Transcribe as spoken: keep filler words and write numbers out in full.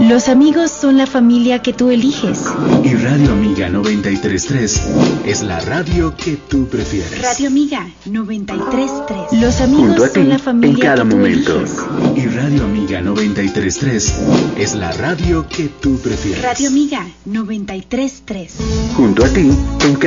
Los amigos son la familia que tú eliges. Y Radio Amiga noventa y tres punto tres es la radio que tú prefieres. Radio Amiga noventa y tres punto tres. Los amigos son la familia en cada que tú momento. eliges. Y Radio Amiga noventa y tres punto tres es la radio que tú prefieres. Radio Amiga noventa y tres punto tres. Junto a ti en cada